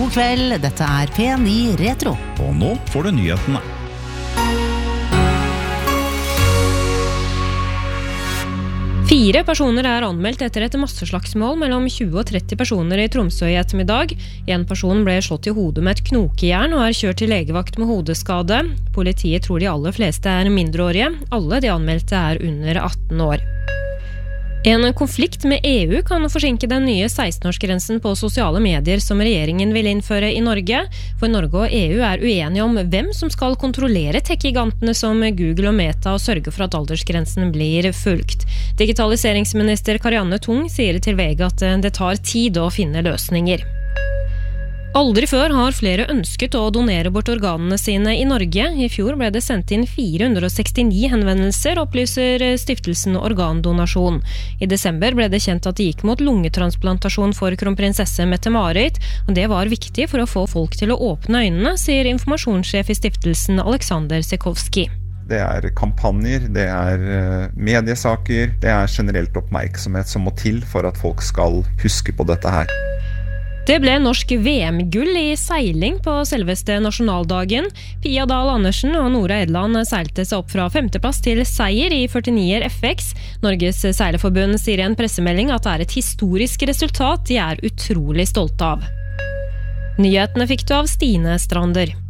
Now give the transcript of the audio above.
God kveld, dette P9 Retro. Og nå får du nyhetene. Fire personer anmeldt etter et masseslagsmål mellom 20 og 30 personer i Tromsø i ettermiddag. En person ble slått i hodet med et knokejern og kjørt til legevakt med hodeskade. Politiet tror de aller fleste mindreårige. Alle de anmeldte under 18 år. En konflikt med EU kan forsinke den nye 16-årsgrensen på sosiale medier som regjeringen vil innføre i Norge. For Norge og EU uenige om hvem som skal kontrollere tech-gigantene som Google og Meta og sørge for at aldersgrensen blir fulgt. Digitaliseringsminister Karianne Tung sier til VG at det tar tid å finne løsninger. Aldri før har flere ønsket å donere bort organene sine i Norge. I fjor ble det sendt inn 469 henvendelser, opplyser stiftelsen Organdonasjon. I desember ble det kjent at det gikk mot lungetransplantasjon for kronprinsesse Mette-Marit, og det var viktig for å få folk til å åpne øynene, sier informasjonssjef i stiftelsen Alexander Sekowski. Det kampanjer, det mediesaker, det generelt oppmerksomhet som må til for at folk skal huske på dette her. Det ble norsk VM-gull i seiling på selveste nasjonaldagen. Pia Dahl Andersen og Nora Edland seilte seg opp fra 5. plass til seier i 49er FX. Norges Seilerforbund sier i en pressemelding at det et historisk resultat de utrolig stolte av. Nyhetene fikk du av Stine Strander.